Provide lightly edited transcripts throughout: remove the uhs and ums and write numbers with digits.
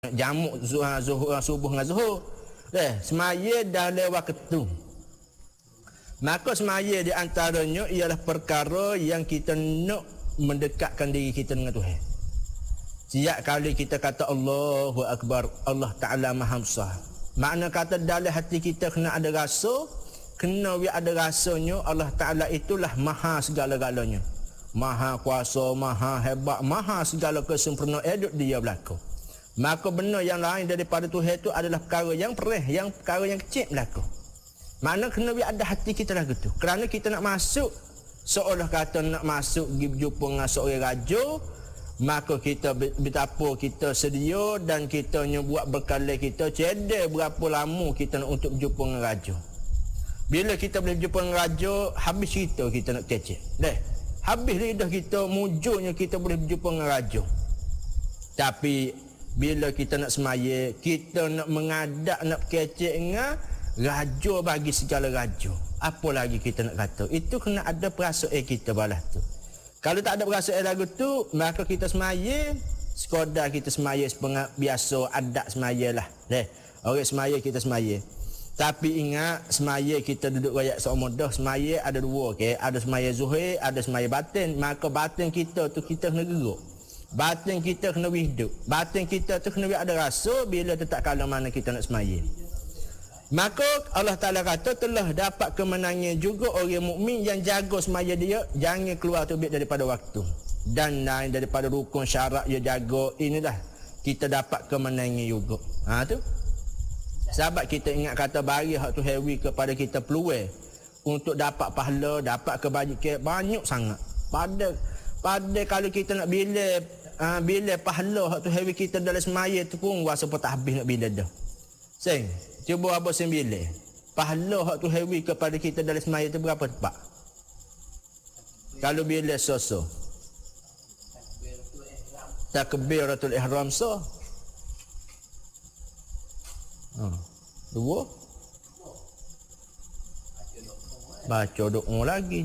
Jamuk subuh dengan zuhur. Semaya dah lewat ketu. Maka semaya di antaranya ialah perkara yang kita nak mendekatkan diri kita dengan Tuhan. Setiap kali kita kata Allahu Akbar, Allah Ta'ala Maha Besar. Makna kata dalam hati kita kena ada rasa, kena ada rasanya Allah Ta'ala itulah maha segala-galanya. Maha kuasa, maha hebat, maha segala kesempurnaan hidup dia berlaku. Maka benda yang lain daripada Tuhan itu adalah perkara yang perih, yang perkara yang kecil berlaku. Makna kena ada hati kita lagu tu. Kerana kita nak masuk, seolah kata nak masuk pergi berjumpa dengan seorang raja, maka kita betapa kita sedia dan kita buat berkala kita cedek berapa lama kita nak untuk berjumpa dengan raja. Bila kita boleh berjumpa dengan raja, habis cerita kita nak kecek. Habis lidah kita, mujurnya kita boleh berjumpa dengan raja. Tapi bila kita nak semaya, kita nak mengadap, nak kecek dengan raja bagi segala raja. Apa lagi kita nak kata? Itu kena ada perasaan kita balas tu. Kalau tak ada perasaan lagu tu, maka kita semaya, sekadar kita semaya biasa adat semaya lah. Orang semaya kita semaya. Tapi ingat, semaya kita duduk rakyat seumur dah, semaya ada dua. Ada semaya zuhir, ada semaya batin. Maka batin kita tu kita kena geruk. Batin kita kena hidup. Batin kita tu kena ada rasa bila tetap kala mana kita nak semaya. Maka Allah Ta'ala kata telah dapat kemenangan juga orang mukmin yang jaga semaya dia, jangan keluar terbit daripada waktu. Dan lain daripada rukun syarat dia jaga, inilah kita dapat kemenangan juga. Tu. Sahabat kita ingat kata bagi hak tu hewi kepada kita peluang untuk dapat pahala, dapat kebajikan banyak sangat. Pada kalau kita nak bila pahala hak tu hewi kita dalam semaya tu pun rasa pun tak habis nak bila dah. Cuba apa bila pahala hak tu hewi kepada kita dalam semaya tu berapa tepat? Kalau bila so takbiratul ihram so. Dua. Baca doa lagi.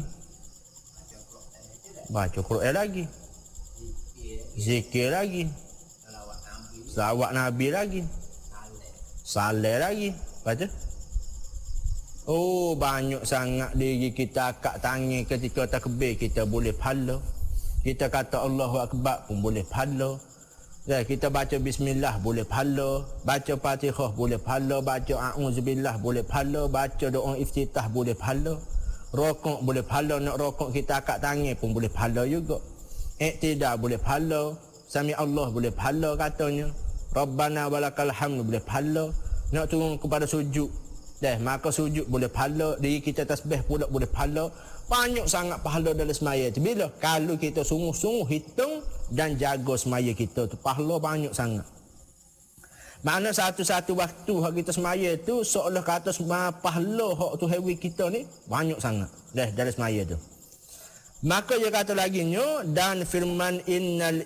Baca Quran lagi. Zikir lagi. Salawat Nabi lagi. Salat lagi. Baca. Banyak sangat diri kita akak tangan ketika takbir kita boleh pahala. Kita kata Allahu Akbar pun boleh pahala. Kita baca bismillah boleh pahala. Baca Fatihah boleh pahala. Baca a'udzubillah boleh pahala. Baca doa iftitah boleh pahala. Rokok boleh pahala. Nak rokok kita akak tangan pun boleh pahala juga. Iktidal boleh pahala. Sami Allah boleh pahala katanya. Rabbana walakal hamd boleh pahala. Nak turun kepada sujud, maka sujud boleh pahala. Diri kita tasbih pula boleh pahala. Banyak sangat pahala dalam semaya tu. Bila? Kalau kita sungguh-sungguh hitung dan jaga semaya kita tu, pahala banyak sangat. Mana satu-satu waktu hak kita semaya tu seolah kata pahala hak tu hewi kita ni banyak sangat dalam semaya tu. Maka dia kata laginya, dan firman innal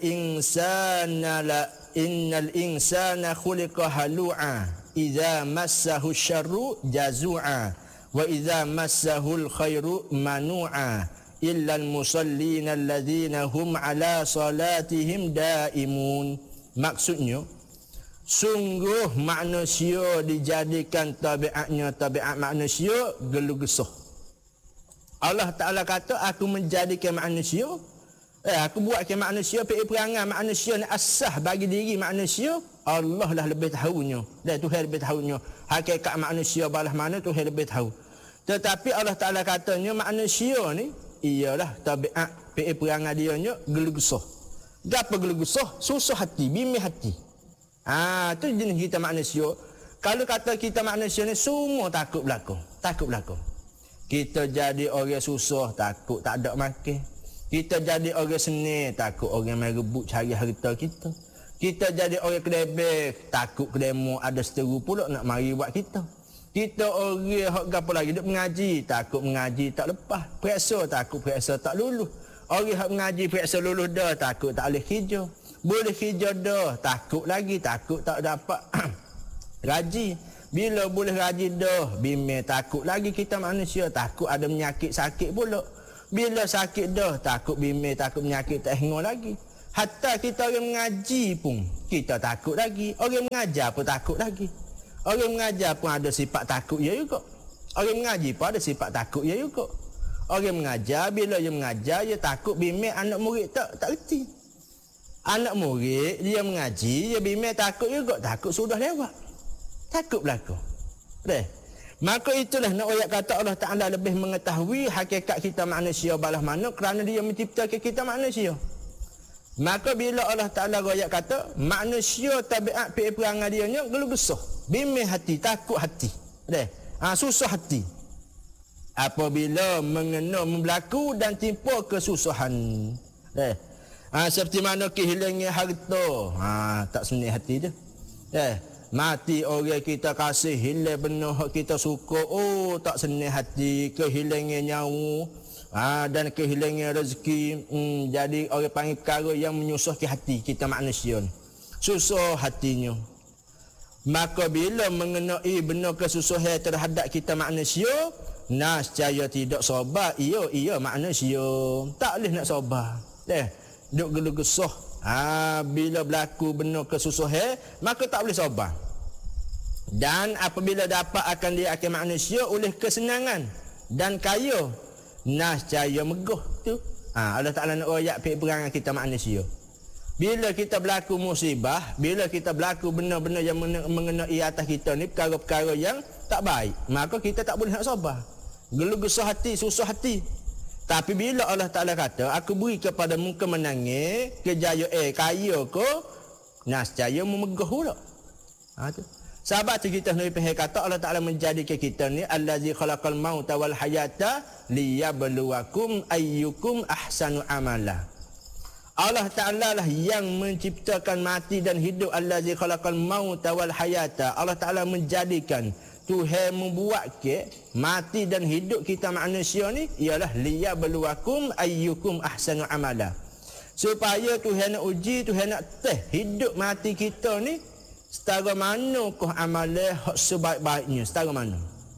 insana khuliqa halu'a idza massahu syarru jazu'a wa idza massahul khairu manu'a illa al-musallina alladhina hum ala salatihim daimun. Maksudnya, sungguh manusia dijadikan tabiat manusia geluh-gesuh. Allah Ta'ala kata, aku menjadikan manusia, aku buatkan manusia perangai manusia ni asah bagi diri manusia. Allah lah lebih tahunya. Tuhan lebih tahunya. Hakikat manusia balas mana Tuhan lebih tahu. Tetapi Allah Ta'ala katanya manusia ni ialah tabiat perangai dia nya geluh-gesuh. Gapo geluh-gesuh? Susah hati, bimbang hati. Tu jenis kita manusia. Kalau kata kita manusia ni semua takut berlaku. Kita jadi orang susah, takut tak ada makan. Kita jadi orang seni, takut orang mai rebut cari harta kita. Kita jadi orang kedebek, takut kedemo ada seteru pula nak mari buat kita. Kita orang hak gapo lagi duk mengaji, takut mengaji tak lepas. Periksa, takut periksa tak lulus. Orang hak mengaji periksa lulus dah, takut tak boleh kerja. Boleh kerja dah, takut lagi, takut tak dapat gaji. Bila boleh gaji dah, bimbang takut lagi kita manusia, takut ada penyakit sakit pula. Bila sakit dah, takut bimbang, takut penyakit tak hengok lagi. Hatta kita orang mengaji pun, kita takut lagi. Orang mengajar pun takut lagi. Orang mengajar pun ada sifat takut ya juga. Orang mengaji pun ada sifat takut ya juga. Orang mengajar, bila dia mengajar, dia takut bimbing anak murid tak reti. Anak murid, dia mengaji, dia bimbing takut juga. Takut sudah lewat. Takut berlaku. Maka itulah nak ayat kata Allah Ta'ala lebih mengetahui hakikat kita manusia balas mana kerana dia menciptakan kita manusia. Maka bila Allah Ta'ala ayat kata, manusia tabiat perangai dia nya gelugusoh. Bimbing hati, takut hati. Susah hati. Apabila berlaku dan timpa kesusahan. Seperti mana kehilangnya harta. Tak senang hati dia. Mati orang kita kasih, hilang benar kita suka. Tak senang hati. Kehilangnya nyawa. Dan kehilangnya rezeki. Jadi orang panggil perkara yang menyusahkan hati kita manusia. Susah hatinya. Maka bila mengenai benar kesusahan terhadap kita manusia, secara tidak sabar, ia manusia. Tak boleh nak sabar. Duk gelugusoh. Bila berlaku benar kesusahan, maka tak boleh sabar. Dan apabila dapat akan dia akan manusia oleh kesenangan dan kaya, secara megah tu. Allah Ta'ala nak royak perangai kita manusia. Bila kita berlaku musibah, bila kita berlaku benar-benar yang mengenai atas kita ni, perkara-perkara yang tak baik, maka kita tak boleh nak sabar. Gelugusoh hati, susah hati. Tapi bila Allah Ta'ala kata, aku beri kepadamu kemenangan, kejayaan, kaya ko, secara memegah pula. Tu. Sahabat tu kita nak faham kata Allah Ta'ala menjadikan kita ni allazi khalaqal mauta wal hayata liyabluwakum ayyukum ahsanu amala. Allah Ta'ala lah yang menciptakan mati dan hidup. Allazi khalaqal mauta wal hayata. Allah Ta'ala menjadikan, Tuhan membuat ke mati dan hidup kita manusia ni ialah liyabluwakum ayyukum ahsanu amala. Supaya Tuhan nak uji, Tuhan nak test hidup mati kita ni setara manakah amalan hak sebaik-baiknya, setara mana.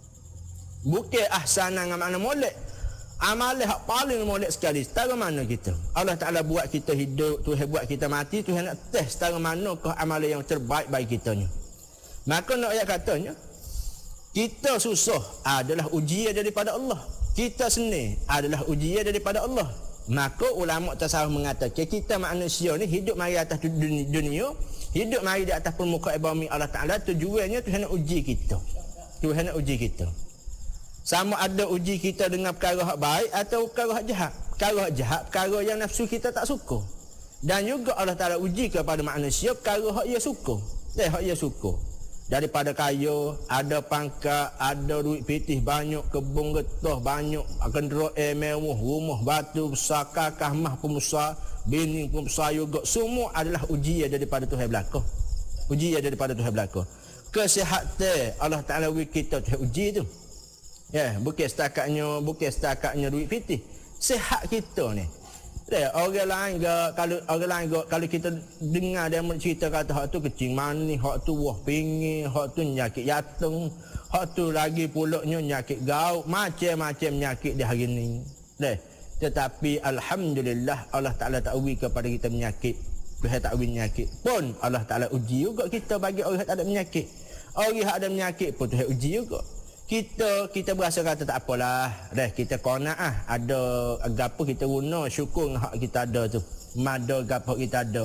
Bukan ahsanan dengan makna molek. Amalan hak paling molek sekali, setara mana kita. Allah Ta'ala buat kita hidup, Tuhan buat kita mati, Tuhan nak test setara manakah amalan yang terbaik bagi kita ni. Maka nak ayat katanya, kita susah adalah ujian daripada Allah. Kita senang adalah ujian daripada Allah. Maka ulama tasawuf mengatakan kita manusia ni hidup mari atas dunia, hidup mari di atas permukaan bumi Allah Ta'ala, tujuannya Tuhan nak uji kita. Tuhan nak uji kita. Sama ada uji kita dengan perkara hak baik atau perkara hak jahat. Perkara hak jahat, perkara yang nafsu kita tak suka. Dan juga Allah Ta'ala uji kepada manusia perkara hak ia suka. Hak ia suka. Daripada kaya, ada pangkat, ada duit pitih banyak, kebun getah banyak, kenderaan mewah, rumah batu besar, kakah mah pun besar, bini pun besar juga. Semua adalah ujian daripada Tuhan belaka. Ujian daripada Tuhan belaka. Kesihatan Allah Ta'ala beri kita Tuhan uji tu. Bukan setakatnya duit pitih. Sihat kita ni. Orang lain kalau kita dengar dia cerita kata hak tu kecing mani, hak tu wah pingin, hak tu nyakit jantung, hak tu lagi pulaknya nyakit gaut, macam-macam nyakit di hari ni. Tetapi alhamdulillah Allah Ta'ala tak beri kepada kita penyakit. Tuhan tak beri penyakit pun Allah Ta'ala uji juga kita bagi orang yang tak ada penyakit. Orang yang ada penyakit pun Tuhan uji juga. Kita berasa kata tak apalah, kita qanaah, ada gapo kita guna, syukur hak kita ada tu. Mada gapo kita ada.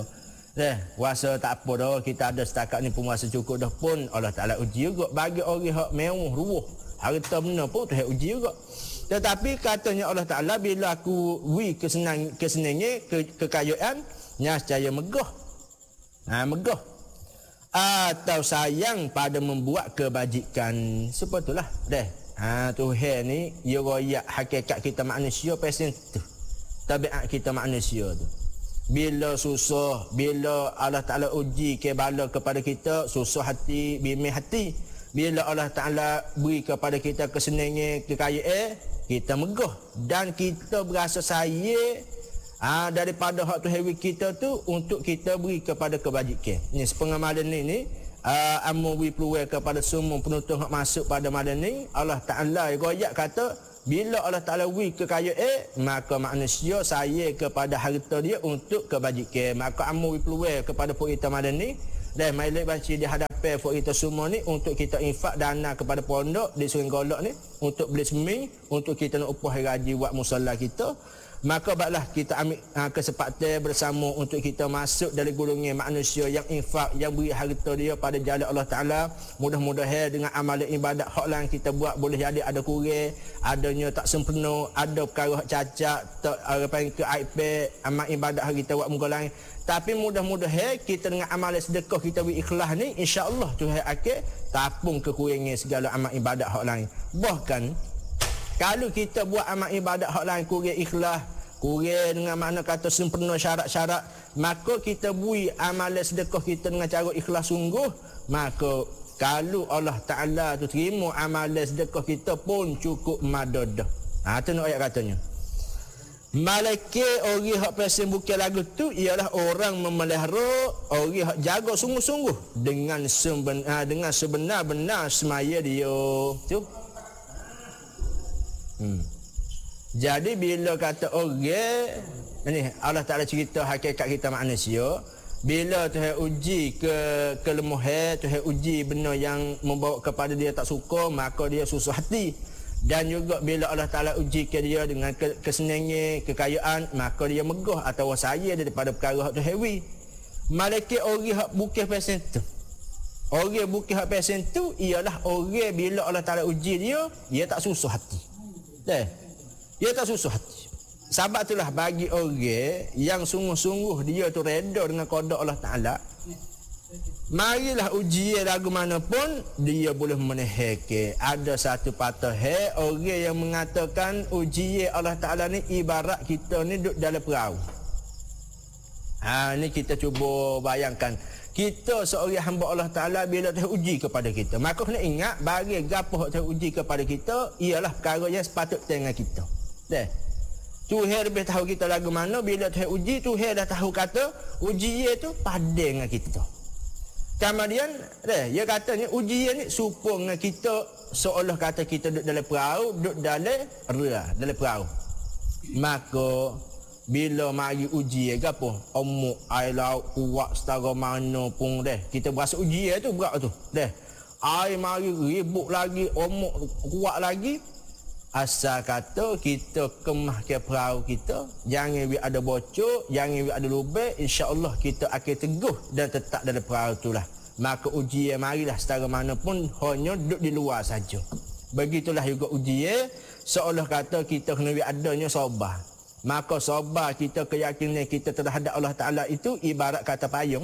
Rasa tak apa dah, kita ada setakat ni pun rasa cukup dah pun Allah Ta'ala uji juga. Bagi orang hak mewah, ruah, harta benda pun Tuhan uji juga. Tetapi katanya Allah Ta'ala, bila aku beri kesenangan, kekayaan, secara megah. Megah. Atau sayang pada membuat kebajikan. Sepatutlah Tuhan ni dia royak hakikat kita manusia pasal tu. Tabiat kita manusia tu. Bila susah, bila Allah Ta'ala uji bala kepada kita, susah hati, bimbing hati. Bila Allah Ta'ala beri kepada kita kesenangan, kekayaan, kita megah dan kita berasa sayang daripada hak Tuhan kita tu untuk kita beri kepada kebajikan. Ini sepengamalan ni amu beri peluang kepada semua penonton hak masuk pada malam ni. Allah Ta'ala royak kata bila Allah Ta'ala beri kekayaan, maka manusia saya kepada harta dia untuk kebajikan. Maka amu peluang kepada Pok Ita Madani dan mailik banci di hadapan Pok Ita semua ni untuk kita infak dana kepada pondok di Sungai Golok ni untuk beli seming, untuk kita nak upah haji buat musalla kita. Maka baiklah kita ambil kesempatan bersama untuk kita masuk dari golongan manusia yang infak, yang beri harta dia pada jalan Allah Ta'ala. Mudah-mudahan dengan amalan ibadat hak lain kita buat boleh jadi ada kurang, adanya tak sempurna, ada perkara cacat, tak ke aib, amal ibadat kita buat muka lain. Tapi mudah-mudahan kita dengan amalan sedekah kita beri ikhlas ni, insya-Allah Tuhan akan tapung kekurangan segala amal ibadat hak lain. Bahkan kalau kita buat amal ibadat hak lain kurang ikhlas, kurang dengan makna kata sempurna syarat-syarat, maka kita bui amalan sedekah kita dengan cara ikhlas sungguh, maka kalau Allah Ta'ala tu terima amalan sedekah kita pun cukup madadah. Tu nak ayat katanya. Malaikat orang hak pesen bukan lagu tu ialah orang memelihara, orang hak jaga sungguh-sungguh dengan sebenar-benar semaya dia. Tu. Jadi bila kata orang ni Allah Ta'ala cerita hakikat kita manusia, bila Tuhan uji kelemahan, Tuhan uji benda yang membawa kepada dia tak suka, maka dia susah hati. Dan juga bila Allah Ta'ala uji ke dia dengan kesenangan, kekayaan, maka dia megah atau saya daripada perkara hak Tuhan wi. Malaikat orang hak bukan pasal tu. Orang bukan hak pasal tu ialah orang bila Allah Ta'ala uji dia tak susah hati. Dia tak susah hati. Sebab itulah bagi orang yang sungguh-sungguh dia tu reda dengan qada Allah Ta'ala, marilah ujian lagu mana pun dia boleh meneheke. Ada satu patah orang yang mengatakan ujian Allah Ta'ala ni ibarat kita ni duduk dalam perahu. Ni kita cuba bayangkan. Kita seorang hamba Allah Ta'ala bila Tuhan uji kepada kita, maka kena ingat bagi gapo Tuhan uji kepada kita ialah perkara yang sepatut dengan kita. Tuhan lebih tahu kita lagu mana. Bila Tuhan uji, Tuhan dah tahu kata ujian tu padan dengan kita. Kemudian dia kata ni ujian ni serupa dengan kita, seolah kata kita duduk dalam perahu, duduk dalam perahu. Maka bila mari ujian ke apa, omuk air laut kuat setara mana pun kita berasa ujian tu berat tu air mari ribut lagi, omuk kuat lagi, asal kata kita kemah ke perahu kita, jangan ada bocor, jangan ada lubang, insya-Allah kita akan teguh dan tetap dalam perahu itulah. Maka ujian marilah setara mana pun, hanya duduk di luar saja. Begitulah juga ujian, seolah kata kita kena adanya sabar. Maka sabar kita, keyakinan kita terhadap Allah Ta'ala itu ibarat kata payung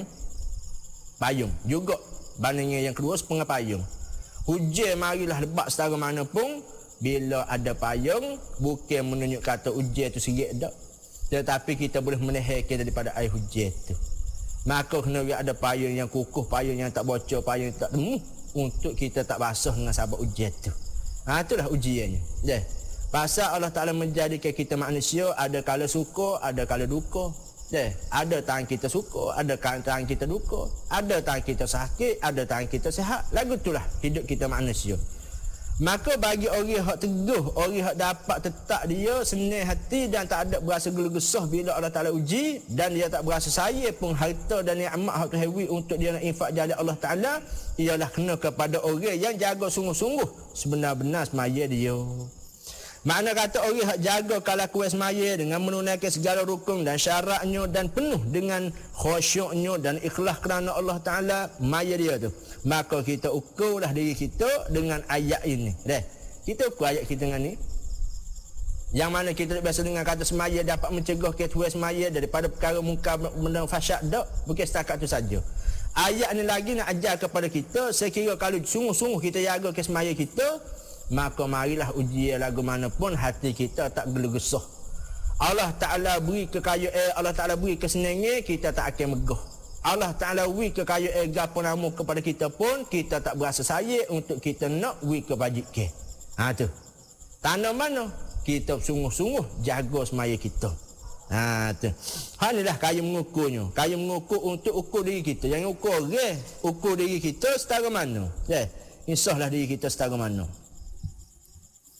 juga bandingnya yang kedua setengah payung. Hujan marilah lebat setara mana pun, bila ada payung bukan menunjuk kata hujan itu sikit dak, tetapi kita boleh menehekkan daripada air hujan itu. Maka kena ada payung yang kukuh, payung yang tak bocor, payung yang tak temu, untuk kita tak basah dengan sabab hujan itu. Itulah ujiannya. Pasal Allah Ta'ala menjadikan kita manusia, ada kala suka, ada kala duka. Ada tangan kita suka, ada tangan kita duka, ada tangan kita sakit, ada tangan kita sihat. Lagu itulah hidup kita manusia. Maka bagi orang yang teguh, orang yang dapat tetap dia senang hati dan tak ada berasa gelisah bila Allah Ta'ala uji, dan dia tak berasa saya pun harta dan nikmat hak Tuhan untuk dia nak infak jalan Allah Ta'ala, ialah kena kepada orang yang jaga sungguh-sungguh sebenar-benar semaya dia. Makna kata orang yang jaga kelakuan semaya dengan menunaikan segala rukun dan syaratnya dan penuh dengan khusyuknya dan ikhlas kerana Allah Ta'ala maya dia tu. Maka kita ukurlah diri kita dengan ayat ini. Kita ukur ayat kita dengan ni. Yang mana kita biasa dengan kata semaya dapat mencegah ketuan semaya daripada perkara munkar benda fahsyat dak. Bukan setakat tu saja. Ayat ni lagi nak ajar kepada kita, sekira kalau sungguh-sungguh kita jaga ke semaya kita, maka marilah ujian lagu mana pun hati kita tak gelisah. Allah Ta'ala beri kekayaan, Allah Ta'ala beri kesenangan, kita tak akan megah. Allah Ta'ala beri kekayaan gapo nama kepada kita pun, kita tak berasa sayang untuk kita nak beri kebajikan. Tu. Tanda mana? Kita sungguh-sungguh jaga semaya kita. Tu. Inilah kayu mengukurnya. Kayu mengukur untuk ukur diri kita. Yang ukur ukur diri kita setara mana. Insahlah diri kita setara mana.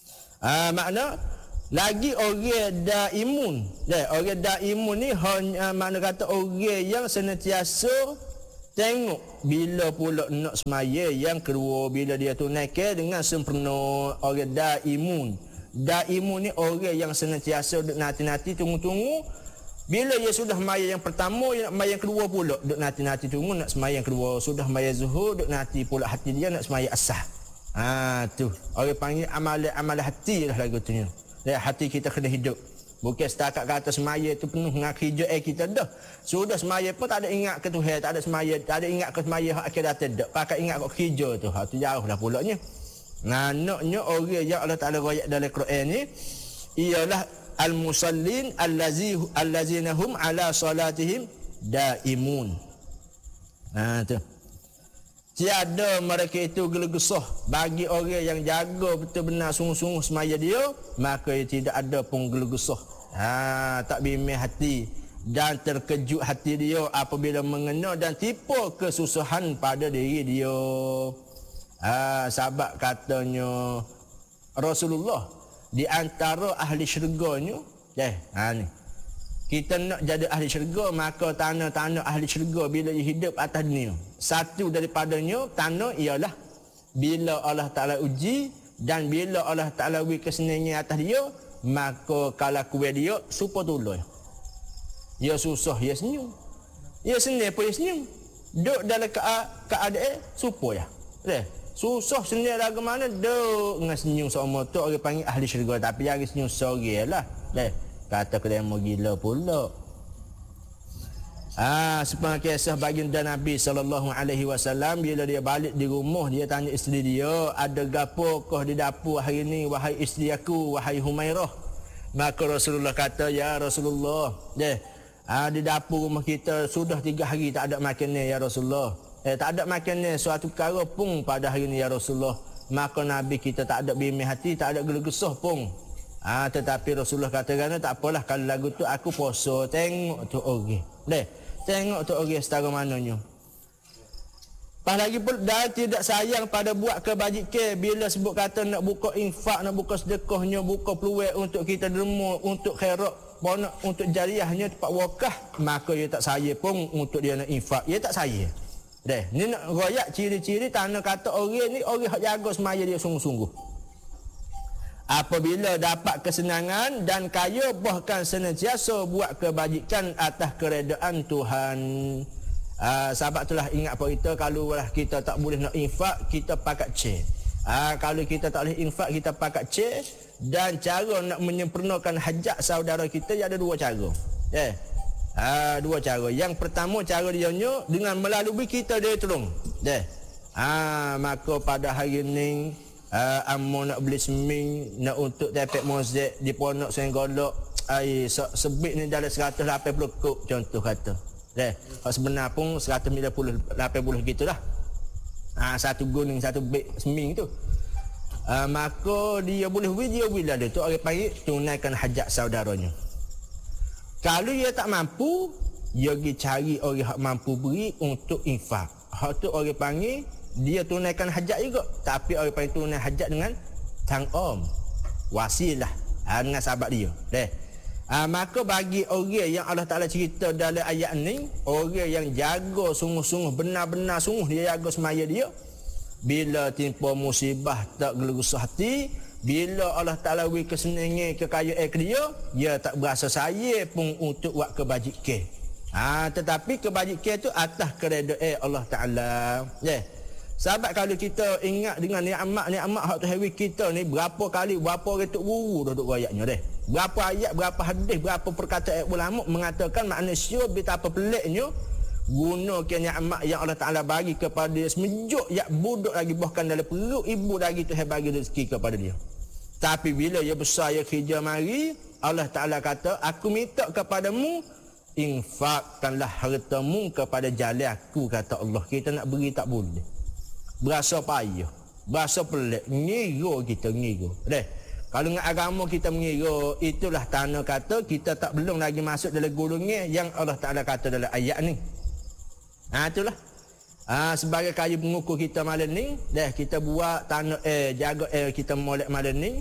Makna lagi orang dah imun. Orang dah imun ni makna kata orang yang senantiasa tengok bila pula nak semaya yang kedua, bila dia tunaikan dengan sempurna. Orang dah imun. Dah imun ni orang yang senantiasa duk nanti-nanti tunggu-tunggu. Bila dia sudah semaya yang pertama, dia nak semaya yang kedua pula duk nanti-nanti tunggu nak semaya yang kedua. Sudah semaya zuhur duk nanti pula hati dia nak semaya asar. Tu orang panggil amal hati lah lagu tu nya. Hati kita kena hidup. Bukan setakat kata semaya tu penuh dengan kerja kita dah. Sudah semaya pun tak ada ingat ke Tuhan, tak ada semaya, tak ada ingat ke semaya hak akhir datang dak. Pakai ingat kok kerja tu. Tu jauh dah pulaknya. Naknya orang yang Allah Taala royak dalam Quran ni ialah al-musallin allazina hum ala salatihim daimun. Tu. Tiada mereka itu gelegesah bagi orang yang jaga betul benar sungguh-sungguh semaya dia, maka tidak ada pun gelegesah. Tak bimbang hati dan terkejut hati dia apabila mengena dan tipu kesusahan pada diri dia. Sahabat katanya Rasulullah di antara ahli syurganya, ni. Kita nak jadi ahli syurga, maka tanah-tanah ahli syurga bila dia hidup atas dunia, satu daripadanya tanah ialah bila Allah Ta'ala uji dan bila Allah Ta'ala beri kesenangan atas dia, maka kalau kuat dia supa tolong. Dia susah dia senyum, dia senang pun dia senyum. Duduk dalam keadaan supa ya. Susah senang lagu mana duduk dengan senyum sama tu orang panggil ahli syurga. Tapi jangan senyum seorang lah. Kata kedemo gila pula. Sepanjang kisah baginda Nabi SAW, bila dia balik di rumah, dia tanya isteri dia, ada gapokah di dapur hari ni wahai isteri aku, wahai Humairah? Maka Rasulullah kata, ya Rasulullah, di dapur rumah kita sudah 3 hari tak ada makanan ya Rasulullah. Tak ada makanan suatu perkara pun pada hari ni ya Rasulullah. Maka Nabi kita tak ada bimbang hati, tak ada gelegesah pun. Tetapi Rasulullah katakan, tak apalah kalau lagu tu aku puasa, tengok tu orang. Tengok tu orang setara mananya. Pas lagi pun dah tidak sayang pada buat kebajikan. Bila sebut kata nak buka infak, nak buka sedekahnya, buka peluang untuk kita derma, untuk khairat, untuk jariahnya, tempat wakaf, maka dia tak sayang pun untuk dia nak infak. Dia tak sayang. Ni nak royak ciri-ciri tanda kata orang ni orang yang jaga semaya dia sungguh-sungguh. Apabila dapat kesenangan dan kaya, bahkan senantiasa buat kebajikan atas keredaan Tuhan. Sahabat itulah ingat apa kita, kalau lah kita tak boleh nak infak, kita pakat cek. Kalau kita tak boleh infak, kita pakat cek. Dan cara nak menyempurnakan hajat saudara kita ada 2 cara. 2 cara. Yang pertama cara dia dengan melalui kita dia tolong. Maka pada hari ni Ammo nak beli seming, nak untuk tepek mozaik di Ponok Senggolok, sebit ni dalam 180 kop contoh kata. Sebenar pun 180 gitulah. Satu gunung satu beg seming tu. Maka dia boleh beli dia tu orang panggil tunaikan hajat saudaranya. Kalau dia tak mampu, dia pergi cari orang yang mampu beri untuk infak. Hak tu orang panggil dia tunaikan hajat juga, tapi orang paling tunai hajat dengan tangom wasilah dengan sahabat dia. Maka bagi orang yang Allah Ta'ala cerita dalam ayat ni, orang yang jaga sungguh-sungguh, benar-benar sungguh dia jaga semaya dia, bila timpa musibah tak gelegesah hati, bila Allah Ta'ala beri kesenangan, kekayaan ke dia tak berasa sayang pun untuk buat kebajikan. Tetapi kebajikan tu atas keredaan Allah Ta'ala. Sahabat, kalau kita ingat dengan nikmat hak tu hari kita ni, berapa kali berapa retuk guru dah duk ayatnya berapa ayat, berapa hadis, berapa perkataan ulama mengatakan manusia betapa peliknya gunakan nikmat yang Allah Ta'ala bagi kepada dia semenjak yak budak lagi, bahkan dalam perut ibu lagi tu bagi rezeki kepada dia. Tapi bila dia besar, dia kerja mari, Allah Ta'ala kata, aku minta kepadamu, infakkanlah hartamu kepada jalan aku, kata Allah. Kita nak beri tak boleh, berasa payah, berasa pelik, ngira kita ngira. Kalau dengan agama kita mengira, itulah tanda kata kita tak belum lagi masuk dalam golongan yang Allah Ta'ala kata dalam ayat ni. Itulah. Sebagai kayu pengukur kita malam ni, kita buat tanah jaga kita molek malam ni,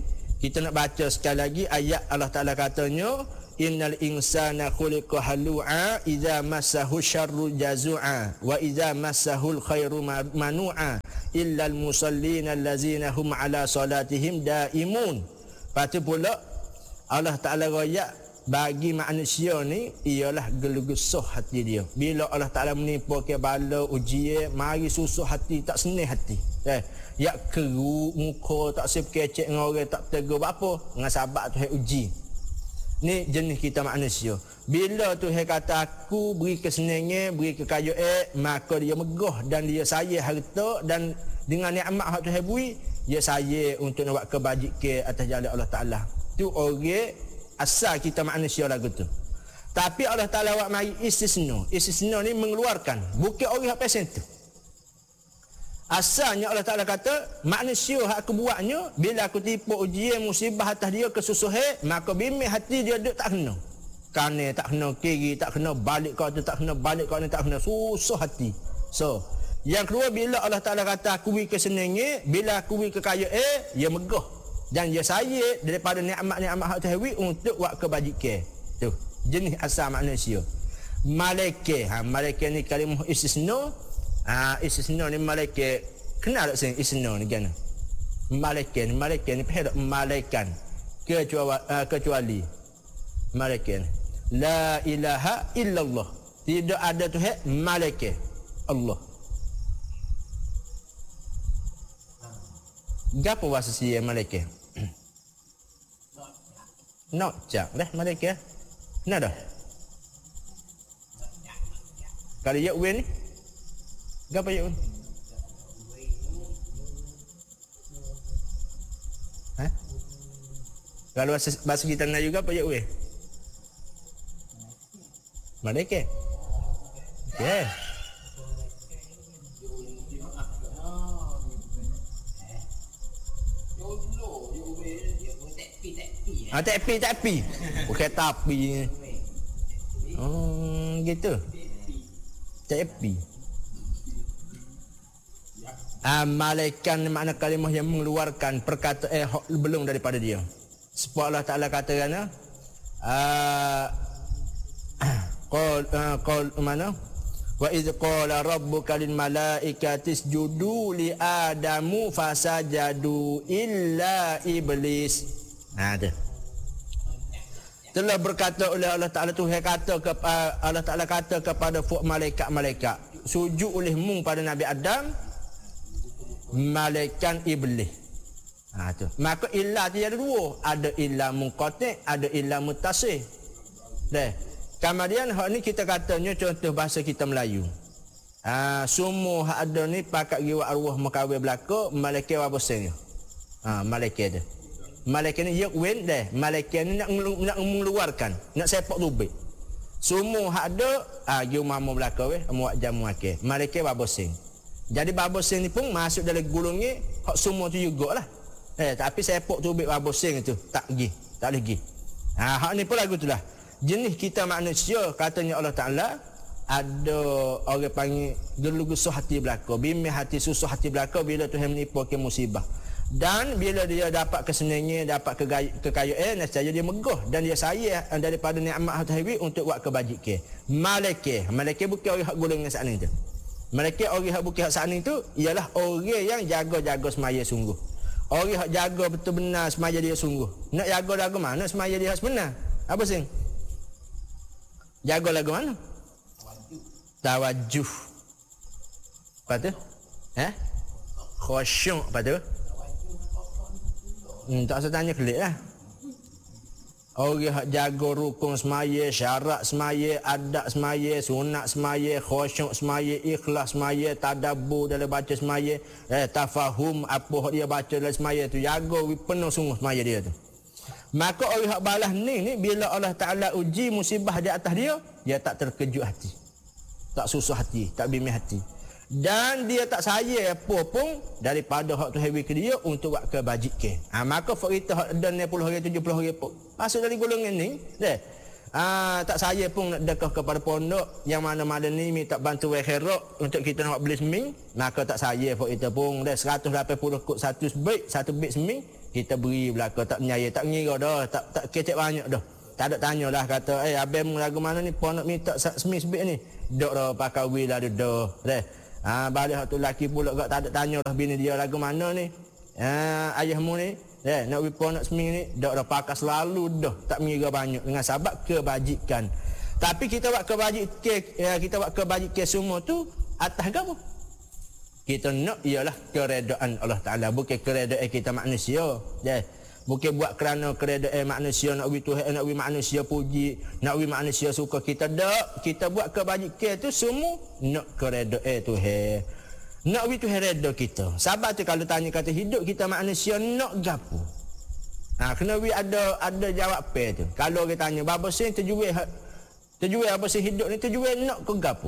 Kita nak baca sekali lagi ayat Allah Ta'ala katanya, innal insana khuliqa halu'a idza massahu syarru jazu'a wa idza massahul khairu manu'a illal musallina allazina hum ala salatihim daimun. Patu pula Allah Ta'ala royak bagi manusia ni ialah gelugusuh hati dia. Bila Allah Ta'ala menipu ke bala ujian, mari susah hati, tak senang hati. Ya keruk muka, tak sip kecek dengan orang, tak tegur apa dengan sahabat Tuhan uji. Ni jenis kita manusia. Bila Tuhan kata aku beri kesenangan, beri kekayaan, maka dia megah dan dia sayang harta, dan dengan nikmat hak Tuhan beri, dia sayang untuk nak buat kebajikan atas jalan Allah Ta'ala. Tu orang asal kita manusia lagu tu. Tapi Allah Ta'ala buat mari istisna. Istisna ni mengeluarkan, bukan orang hak pesen tu. Asalnya Allah Ta'ala kata, manusia yang aku buatnya, bila aku tipu ujian musibah atas dia kesusahan, maka bimbing hati dia duduk tak kena. Kanan tak kena, kiri tak kena, balik kau tu tak kena, balik kau ni tak kena, susah hati. So, yang kedua, bila Allah Ta'ala kata aku beri kesenangan, bila aku beri kekayaan, dia megah dan dia sayang daripada nikmat-nikmat hak Tuhan untuk buat kebajikan. Tu jenis asal manusia. Malaikat, malaikat ni kalimah istisna. Istisna ni malaikat, kenal tak sini istisna ni kan? Malaikat ni pihak malaikan kecuali malaikat. La ilaha illallah. Tidak ada Tuhan malaikat Allah. Gapo bahasa sia malaikat? Nak cak dah malaikat. Nak dah. Kalau ya wen ni gapo ya wen? Kalau bahasa kita nak juga apa ya wen? Malaikat. Okay. Tepi. Bukan tapi. Gitu. Tepi. Malaikat makna kalimah yang mengeluarkan perkataan belum daripada dia. Sebab Allah Ta'ala katakan qul mana? Wa idz qala rabbuka lil malaikati isjudu li adamu fasajadu illa iblis. Ada. Telah berkata oleh Allah Ta'ala, Tuhan kata Allah Ta'ala kata kepada malaikat-malaikat, sujud olehmu pada Nabi Adam, malaikat iblis. Tu. Maka ilah dia ada dua, ada ilah munqati', ada ilah muttasil. Kemudian hak ni kita katanya contoh bahasa kita Melayu. Semua hak ada ni pakat giwa arwah makawin belaka, malaikat apa bosan dia. Malaikat dia. Malaikat ni yakwen dah. Malaikat ni nak mengeluarkan, nak sepak lubik. Semua hak ada giwa mama belaka weh, muak jamu akeh. Malaikat apa bosan. Jadi babosan ni pun masuk dalam gulungnya hak semua tu jugalah. Tapi sepak lubik babosan itu tak pergi, tak boleh pergi. Hak ni pun lagu tu lah. Jenis kita manusia, katanya Allah Ta'ala, ada orang panggil gelugusuh hati belaka, bimbing hati, susah hati belaka bila Tuhan menipu ke musibah. Dan bila dia dapat kesenangan, dapat kekayaan, nescaya dia megah dan dia sayang daripada nikmat hati untuk buat kebajikan. Malaikat bukan orang hak golongan saat ni tu. Malaikat orang hak bukan hak saat ni tu ialah orang yang jaga-jaga semaya sungguh. Orang hak jaga betul benar semaya dia sungguh. Nak jaga lagu mana semaya dia sebenar? Apa sing? Jaga lagu mana? Tawajuh. Apa tu? Khusyuk. Apa tu? Tak usah tanya kelik lah. Orang hak jaga rukun semaya, syarat semaya, adab semaya, sunat semaya, khusyuk semaya, ikhlas semaya, tadabbur dalam baca semaya, tafahum apa dia baca dalam semaya tu, jaga penuh sungguh semaya dia tu. Maka orang hak balas ni bila Allah Ta'ala uji musibah di atas dia tak terkejut hati, tak susah hati, tak bimbing hati, dan dia tak sayang apa pun daripada hak Tuhan beri ke dia untuk buat kebajikan. Maka kita hak dan 60 hari 70 hari pun masuk dari golongan ni. Tak saya pun nak dekah kepada pondok yang mana malam ni minta bantuan khairat untuk kita nak beli seming, maka tak saya pun kita pun dah 180 kod satu beg seming kita beri belaka, tak menyaya, tak mengira dah, tak kecek banyak dah. Tak ada tanyalah kata abang lagu mana ni pondok minta seming sebeg ni. Dok dah pakai wil ada dah. Balik tu laki pula gak tak ada tanyalah bini dia lagu mana ni. Ayahmu ni nak pergi nak seming ni dak pakai selalu dah, tak mengira banyak dengan sebab kebajikan. Tapi kita buat kebajikan semua tu atas apa? Kita nak ialah keredaan Allah Taala, bukan keredaan kita manusia. Bukan buat kerana keredaan manusia nak Tuhan, nak manusia puji, nak manusia suka kita dak. Kita buat kebajikan tu semua nak keredaan Tuhan. Nak Tuhan reda kita. Sebab tu kalau tanya kata hidup kita manusia nak gapo? Kena ada jawab pe tu. Kalau kita tanya bapa sen terjual apa sen hidup ni terjual nak ke gapo?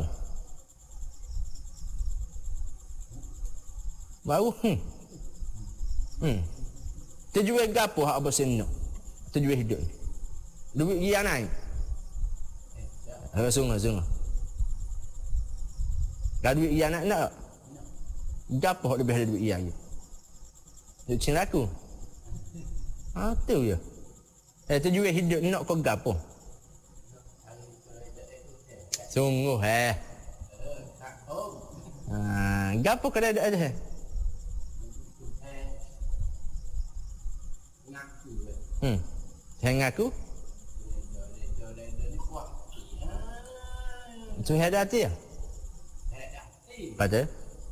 Baru terjual gapo hak apa sen nak? Terjual hidup ni. Duit dia naik. Sungguh. Kalau duit dia nak gapo hak lebih ada duit ia je. Duit cing laku. Tu je. Terjual hidup nak ke gapo? Sungguh gapo kada ada saya ngaku tu ada hati ya? Pada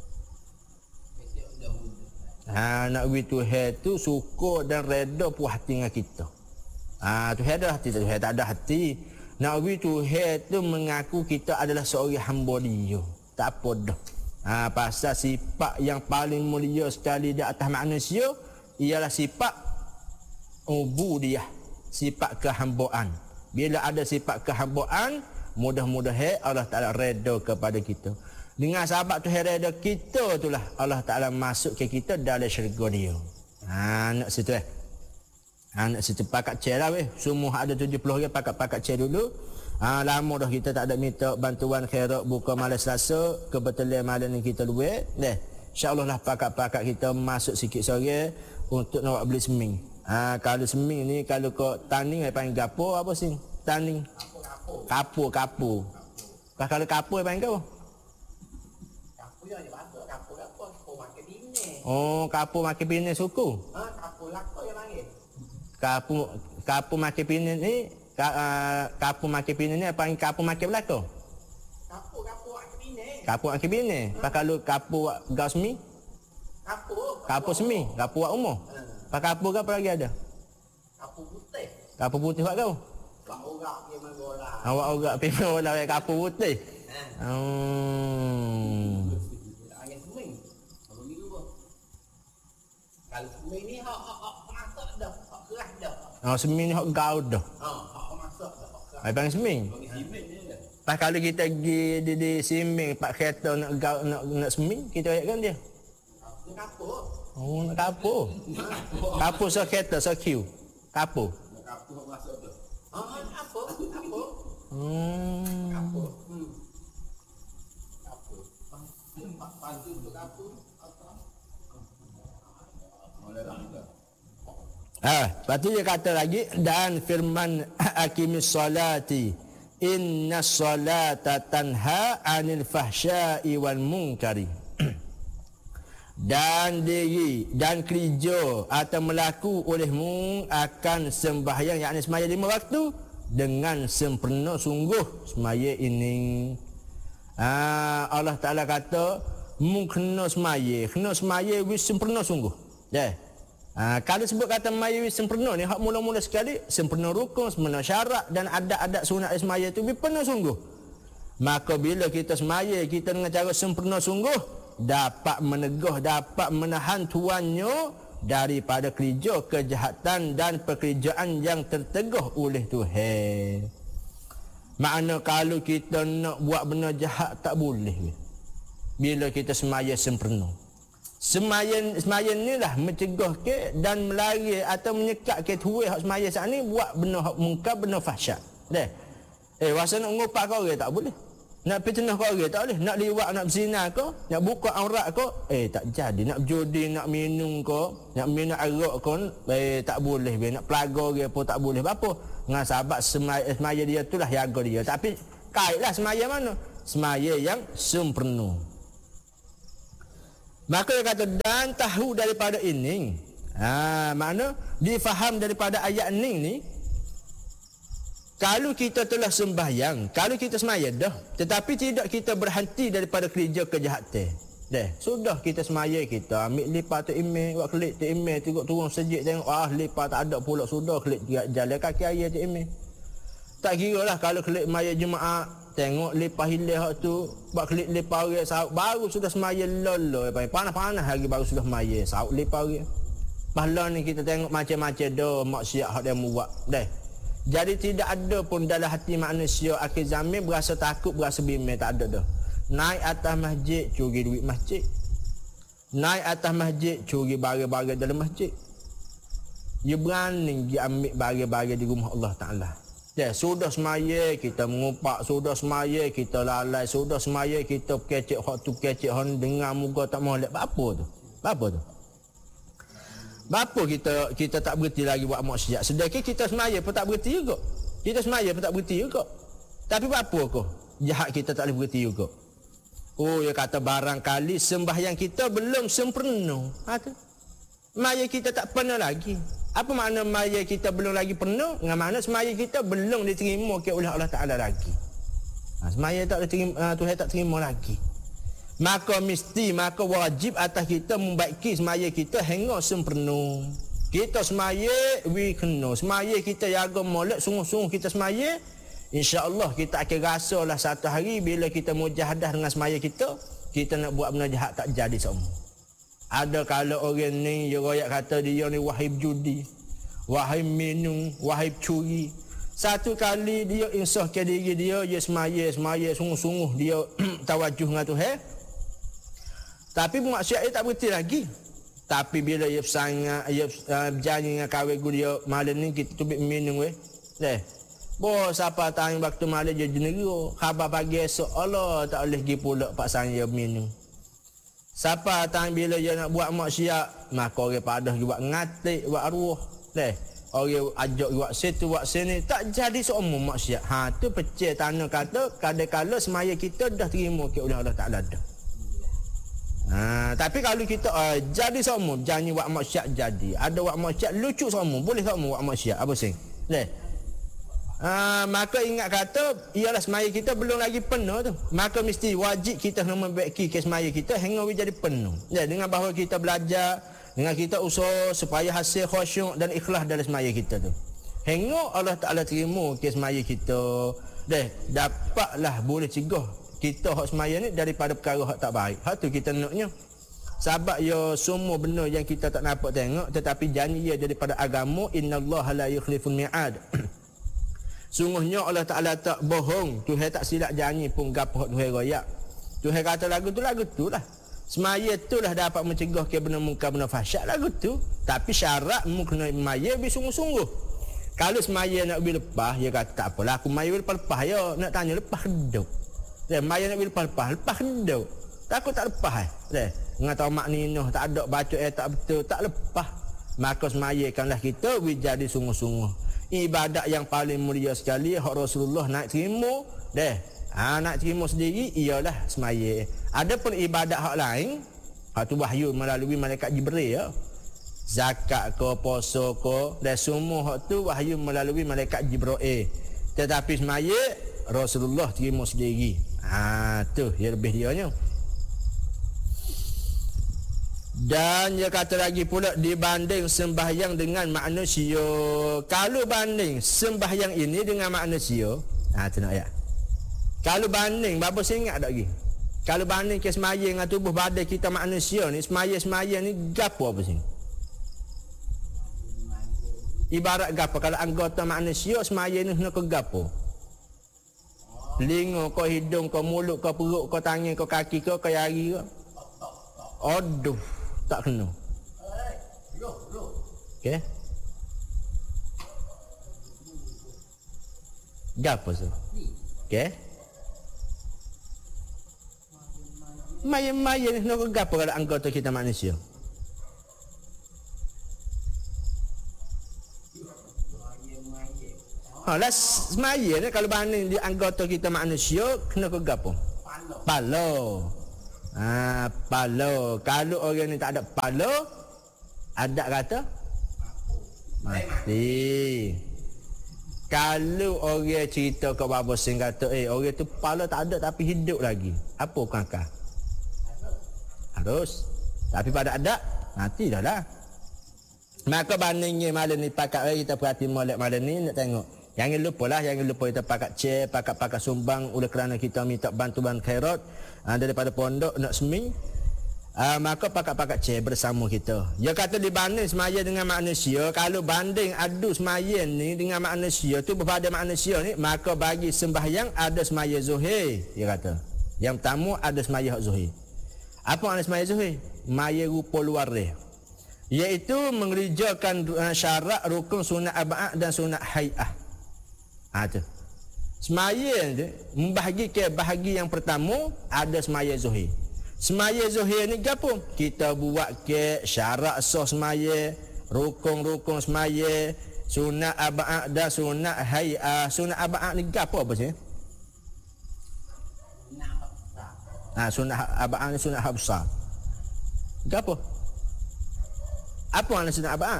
nak bagi Tuhan tu suka dan reda puas hati dengan kita. Tuhan ada hati, Tuhan tak ada hati. Nak bagi Tuhan tu mengaku kita adalah seorang hamba dia. Tak apa dah. Pasal sifat yang paling mulia sekali di atas manusia ialah sifat ubudiyah, sifat kehambaan. Bila ada sifat kehambaan, mudah-mudahan Allah Taala reda kepada kita. Dengan sahabat Tuhan reda kita itulah Allah Taala masuk ke kita dalam syurga dia. Nak situ nak situ pakat chair lah weh. Semua ada 70 orang pakat chair dulu. Lama dah kita tak ada minta bantuan khairat buka malam Selasa, kebetulan malam ni kita luar. InsyaAllah lah pakat-pakat kita masuk sikit sore untuk nak beli seming. Kalau seming ni kalau kau tanding panggil gapo apa sih? Tanding. Kapu. Kalau kapu panggil apa? Kapu makan bini suku. Kapu lako yang panggil. Kapu makan bini ni, kapu makan bini ni apa kapu makan belaka? Kapu makan bini. Kapu makan bini. Kalau kapu gau semi? Kapu semi, kapu wak umur. Kapu apa lagi ada? Kapu putih. Kapu putih buat kau? Wak orang dia main bola. Awak orang pergi bola kapu putih. Kalau seming ni hak masak dah, hak keras dah. Seming ni hak gaul dah. Hak masak dah, hak keras. Panggil seming. Pas kalau kita pergi di seming pak kereta nak gaul nak seming, kita ayat kan dia. Nak kapur. Nak kapur. Kapur so kereta so queue. Kapur. Nak kapur hak masak dah. Kapur. Kapur. Pantu untuk kapur. Lepas tu dia kata lagi dan firman aqimis salati innas salata tanha 'anil fahsya'i wal munkari. Dan diri dan kerja atau melaku olehmu akan sembahyang yakni sembahyang 5 waktu dengan sempurna sungguh semaya ini. Allah Taala kata mu kena semaya wis sempurna sungguh. Kalau sebut kata semaya wis sempurna ni hak mula-mula sekali sempurna rukun, sempurna syarat dan adat-adat sunat semaya tu penuh sungguh. Maka bila kita semaya kita dengan cara sempurna sungguh dapat menegah, dapat menahan tuannya daripada kerja kejahatan dan pekerjaan yang tertegah oleh Tuhan. Makna kalau kita nak buat benda jahat tak boleh bila kita semaya sempurna. Semayan ni lah mencegah ke dan melari atau menyekat ke tuai hak semaya saat ni buat benda hak mungkar, benda fahsyat. Wasa nak ngopak kau orang tak boleh. Nak fitnah kau orang tak boleh. Nak liwat, nak berzina kau, nak buka aurat kau, tak jadi. Nak judi, nak minum kau, nak minum arak kau, tak boleh. Nak pelaga dia pun tak boleh. Apa? Dengan sahabat semaya dia itulah jaga dia. Tapi kaitlah semaya mana? Semaya yang sempurna. Maka dia kata, dan tahu daripada ini. Makna difaham daripada ayat ni. Kalau kita telah sembahyang, kalau kita semaya dah, tetapi tidak kita berhenti daripada kerja kejahatan. Sudah kita semaya, kita ambil lipat tu email, buat klik tu email, tengok turun sejik tengok, lipat tak ada pula, sudah klik jalan kaki ayah tu email. Tak kira lah kalau klik maya Jumaat, tengok lipat hilang hak tu, buat klik lipat orang sahut, baru sudah semaya lolo, panas-panas lagi baru sudah maya, sahut lipat orang. Pahala ni kita tengok macam-macam dah maksiat hak dia buat. Jadi tidak ada pun dalam hati manusia akhir zaman berasa takut, berasa bimbang, tak ada dah. Naik atas masjid, curi duit masjid. Naik atas masjid, curi barang-barang dalam masjid. Dia berani dia ambil barang-barang di rumah Allah Ta'ala. Sudah semaya kita mengupak, sudah semaya kita lalai, sudah semaya kita kecek hak tu, kecek hak dengar muka tak molek. Apa tu? Apa tu? Bapa kita tak berhenti lagi buat maksiat. Sedangkan kita semaya pun tak berhenti juga. Kita semaya pun tak berhenti juga. Tapi apa kau? Jahat kita tak boleh berhenti juga. Dia kata barangkali sembahyang kita belum sempurna. Maya kita tak pernah lagi. Apa makna maya kita belum lagi penuh? Dengan makna semaya kita belum diterima oleh Allah Ta'ala lagi. Semaya tak diterima, Tuhan tak terima lagi. Maka wajib atas kita membaiki semaya kita hingga sempurna. Kita semaya kena. Semaya kita jaga molek, sungguh-sungguh kita semaya. InsyaAllah kita akan rasalah satu hari bila kita mujahadah dengan semaya kita nak buat benda jahat tak jadi semua. Ada kalau orang ni dia royak kata dia ni wahib judi, wahib minum, wahib curi. Satu kali dia insafkan diri dia semaya sungguh-sungguh dia tawajuh dengan Tuhan. Tapi maksiat dia tak berhenti lagi. Tapi bila dia bersangat, dia berjanji dengan kawan dia, malam ni kita tubik minum siapa tanya waktu malam dia jenera. Khabar pagi esok, Allah tak boleh pergi pula paksa dia minum. Siapa tanya bila dia nak buat maksiat, maka orang padah dia buat ngatik, buat arwah. Orang ajak buat situ, buat sini, tak jadi seumur maksiat. Tu pecah tanah kata, kadang-kadang semaya kita dah terima oleh Allah Ta'ala dah. Tapi kalau kita jadi semua janji buat maksiat jadi. Ada buat maksiat lucu semua, boleh semua buat maksiat. Apa sih? Maka ingat kata ialah semaya kita belum lagi penuh tu. Maka mesti wajib kita nak membaiki semaya kita hingga jadi penuh. Dengan bahawa kita belajar, dengan kita usaha supaya hasil khusyuk dan ikhlas dalam semaya kita tu. Hingga Allah Ta'ala terima semaya kita. Dapatlah boleh cegah kita hak semaya ni daripada perkara hak tak baik. Hak tu kita naknya. Sebab ya semua benda yang kita tak nampak tengok tetapi janji dia daripada agama, innallaha la yukhliful mi'ad. Sungguhnya Allah Ta'ala tak bohong. Tuhan tak silap janji pun gapo hak Tuhan royak. Tuhan kata lagu tu lah. Semaya itulah dapat mencegah ke benda munkar, benda fahsyat lagu tu. Tapi syarat mu kena maya bersungguh-sungguh. Kalau semaya nak pergi lepas, dia kata tak apalah aku maya lepas ya. Nak tanya lepas hidup. Maya nak lepas hidup. Takut tak lepas dengan tahu maknina tak ada baca tak betul, tak lepas. Maka semayakanlah kita jadi sungguh-sungguh. Ibadat yang paling mulia sekali hak Rasulullah nak terima nak terima sendiri ialah semaya. Adapun ibadat hak lain, hak tu wahyu melalui malaikat Jibril ya. Zakat ke, puasa ke, dan semua hak tu wahyu melalui malaikat Jibril. Tetapi semaya Rasulullah terima sendiri. Tu yang lebih dianya. Dan dia kata lagi pula dibanding sembahyang dengan manusia. Kalau banding sembahyang ini dengan manusia, tu nak ayat. Kalau banding, bapa saya ingat tak lagi? Kalau banding ke semaya dengan tubuh badan kita manusia ni, semaya ni gapo apa sini? Ibarat gapo? Kalau anggota manusia semaya ni kena ke gapo? Telinga kau, hidung kau, mulut kau, perut kau, tangan kau, kaki kau, jari kau. Aduh, tak kena. Okey. Gapo tu? Okey. Maya-maya ni nak gapo kalau anggota kita manusia? Lah semaya ni kalau banding di anggota kita manusia kena ke gapo? Palo. Palo. Kalau orang ni tak ada palo, adat kata mati. Kalau orang cerita ke Baba Sing kata, orang tu pala tak ada tapi hidup lagi. Apa kakak? Harus. Tapi pada adat, mati dah lah. Maka bandingnya malam ni pakat kita perhati molek malam ni nak tengok. Jangan lupa kita pakat share, pakat sumbang oleh kerana kita minta bantuan khairat daripada pondok nak seming. Maka pakat share bersama kita. Dia kata dibanding semaya dengan manusia, kalau banding adu semaya ni dengan manusia tu berbanding manusia ni, maka bagi sembahyang ada semaya zuhur. Dia kata. Yang pertama ada semaya zuhur. Apa makna semaya zuhur? Maya rupa luar dia. Iaitu mengerjakan syarat, rukun, sunat ab'ad dan sunat hay'ah. Tu. Semaya tu membahagi ke bahagi yang pertama ada semaya zuhur. Semaya zuhur ni gapo? Kita buat ke syarat sah semaya, rukun semaya, sunat ab'ad dan sunat hay'ah. Sunat ab'ad ni gapo apa sih? Sunat ab'ad ni sunat habsah. Gapo? Apa makna sunat ab'ad?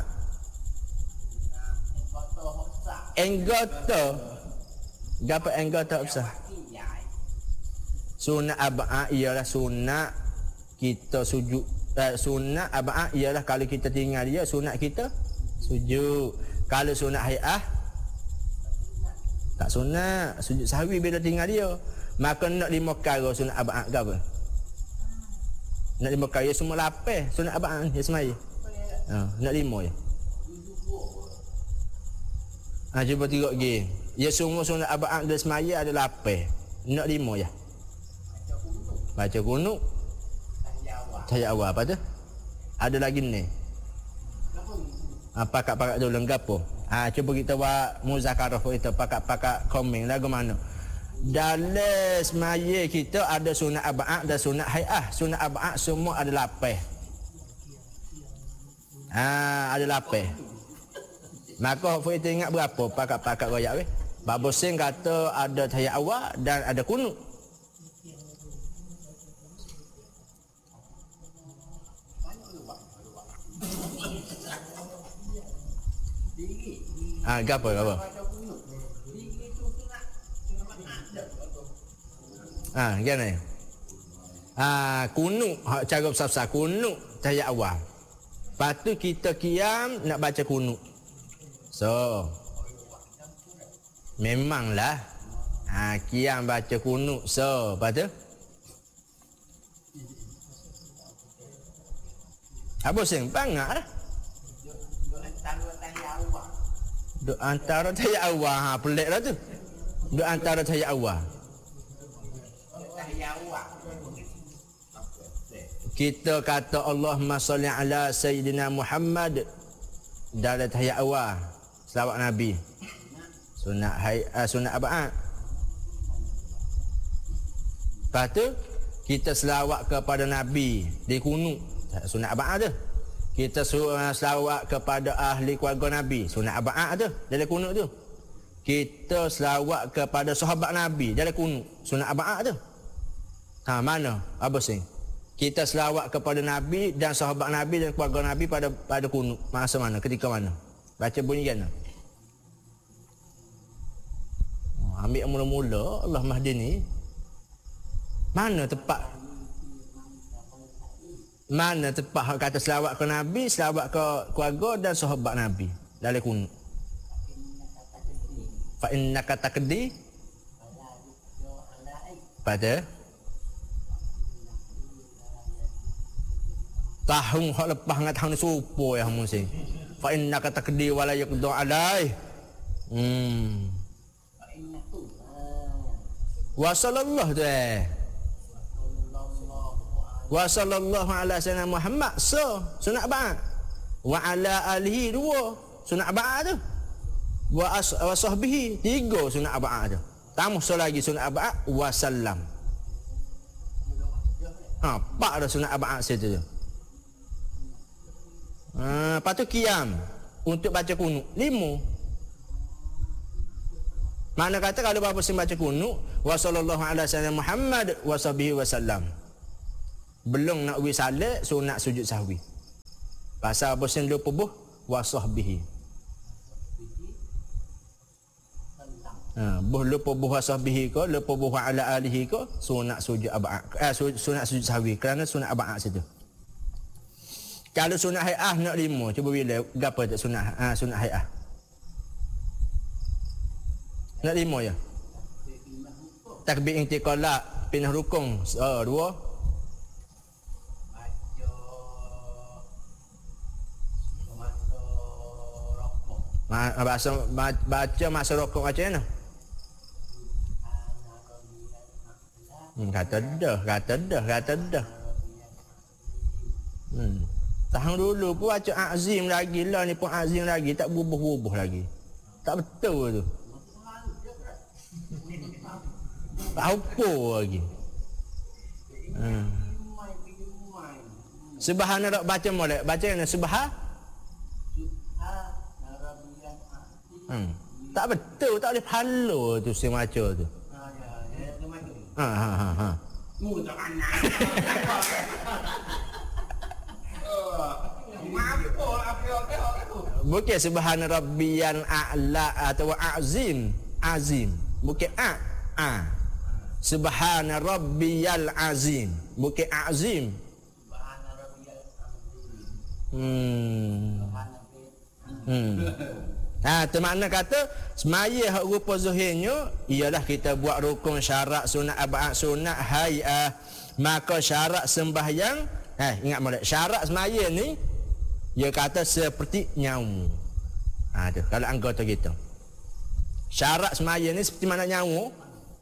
Anggota. Gapo anggota habsah? Sunat ab'ad ialah sunat kita sujud. Sunat ab'ad ialah kalau kita tinggal dia, sunat kita sujud. Kalau sunat hay'ah tak sunat, sujud sahwi bila tinggal dia. Maka nak 5 perkara sunat ab'ad ke apa? Nak 5 perkara semua lapis sunat ab'ad dia semaya. Nak 5 je. Cuba tengok lagi. Ya semua sunat ab'ad dia semaya ada lapis. Nak 5 je. Baca kunut. Tahiyat awal apa tu? Ada lagi ni. Pakat-pakat dulu gapo? Cuba kita buat muzakarah kita pakat-pakat komen lagu mana? Dalam semaya kita ada sunat ab'ad dan sunat hay'ah. Sunat ab'ad semua ada lapis. Ada lapis. Maka kita ingat berapa pakat-pakat royak weh? Baba Sing kata ada tahiyat awal dan ada kunut. Gapo? Gimana? Kunut, cara besar-besar kunut tahiyat awal. Lepas tu kita qiyam nak baca kunut. So memanglah qiyam baca kunut. So lepas tu apa sing bangak lah. Duk antara tahiyat awal. Pelik lah tu. Duk antara tahiyat awal. Kita kata Allahumma salli ala Sayyidina Muhammad dalam tahiyat awal. Selawat Nabi. Sunat ab'ad. Lepas tu kita selawat kepada Nabi di kunut. Sunat ab'ad tu. Kita selawat kepada ahli keluarga Nabi. Sunat ab'ad tu dalam kunut tu. Kita selawat kepada sahabat Nabi dalam kunut. Sunat ab'ad tu. Mana? Apa sing? Kita selawat kepada Nabi dan sahabat Nabi dan keluarga Nabi pada kunut. Masa mana? Ketika mana? Baca bunyi kan? Ambil mula-mula Allah Mahdini. Mana tepat kata selawat ke Nabi, selawat ke keluarga dan sahabat Nabi dalam kunut? Fa innaka taqdi pada tahun hak lepas dengan tahun ni serupa ya musing. Fa innaka taqdi wa la yuqda alai. Wa sallallahu wa sallallahu ala sayyidina Muhammad. So sunat ab'ad. Wa ala alihi 2 sunat ab'ad tu. wa sahbihi, 3 sunat ab'ad tu. Tambah lagi sunat ab'ad wa sallam. 4 dah sunat ab'ad situ tu. Lepas tu qiyam untuk baca kunut 5. Mana kata kalau berapa sing baca kunut wa sallallahu alaihi wasallam Muhammad wa sahbihi wasallam. Belum nak wi salat sunat sujud sahwi. Pasal apa sing lupa wa sahbihi. Buh lupa buh sahbihi ko, lupa buh ala alihi ko, sunat sujud ab'ad. Sunat sujud sahwi kerana sunat ab'ad situ. Kalau sunat hay'ah nak 5, cuba bila gapo tak sunat sunat hay'ah. Nak 5 ya. Takbir intiqalah pindah rukun 2. Baca masa rokok macam mana? Kata dah. Tahan dulu pun baca azim lagi lah ni pun azim lagi tak bubuh lagi. Tak betul tu. Tak apa lagi. Subhana rabb baca molek. Baca mana subha? Tak betul, tak boleh pahala tu si baca tu. Bukan subhana rabbiyal a'la atau azim. Bukan subhana rabbiyal azim. Bukan azim. Termakna kata semaya hak rupa zuhirnya ialah kita buat rukun syarat sunat ab'ad sunat hay'ah. Maka syarat sembahyang ingat molek syarat semaya ni dia kata seperti nyawa. Tu kalau anggota kita. Syarat semaya ni seperti mana nyawa?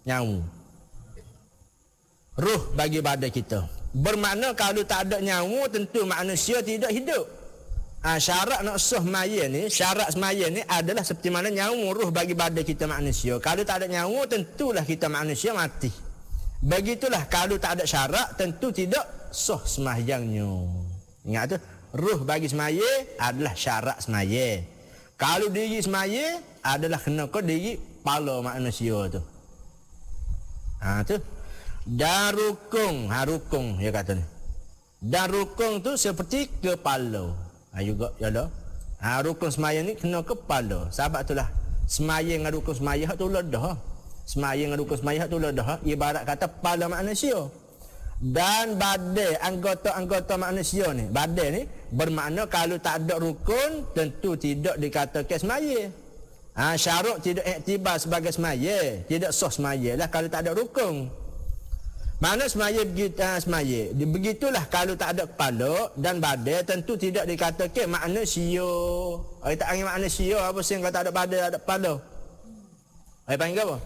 Ruh bagi badan kita. Bermakna kalau tak ada nyawa tentu manusia tidak hidup. Syarat nak sah semaya ni, syarat semaya ni adalah seperti mana nyawa ruh bagi badan kita manusia. Kalau tak ada nyawa tentulah kita manusia mati. Begitulah kalau tak ada syarat tentu tidak sah sembahyangnya. Ingat tu, ruh bagi semaya adalah syarat semaya. Kalau diri semaya adalah kena ke diri kepala manusia tu. Tu. Dan rukun, rukun dia kata ni. Dan rukun tu seperti kepala. Juga yalah. Rukun semaya ni kena kepala. Sebab itulah semaya dengan rukun semaya tu ledah. Semaya dengan rukun semaya tu ledah ibarat kata kepala manusia. Dan badan anggota manusia ni, badan ni bermakna kalau tak ada rukun tentu tidak dikatakan semaya. Syarat tidak iktibar sebagai semaya, tidak sah semaya lah kalau tak ada rukun. Mana semaya begitu semaya. Begitulah kalau tak ada kepala dan badan tentu tidak dikatakan manusia. Tak panggil manusia apa sih kalau tak ada badan ada kepala. Panggil apa?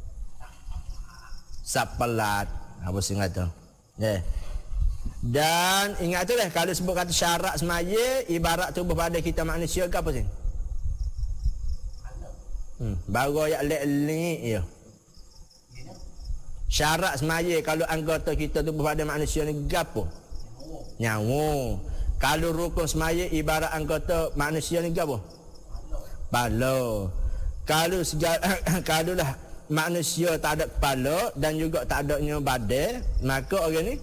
Sapalat. Apa sih kata? Dan ingat tu lah kalau sebut kata syarat semaya ibarat tubuh badan kita manusia ke apa sih? Baru ayat lek-lek je. Syarat semaya kalau anggota kita tubuh badan manusia ni gapo? Nyawa. Kalau rukun semaya ibarat anggota manusia ni gapo? Bala. Kalau kalau lah manusia tak ada kepala dan juga tak adanya badan, maka orang ni